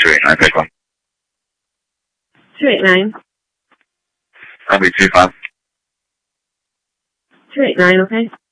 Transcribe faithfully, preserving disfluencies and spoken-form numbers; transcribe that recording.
two eight nine, pick one. two eight nine. That'll be two five. two eight nine, okay.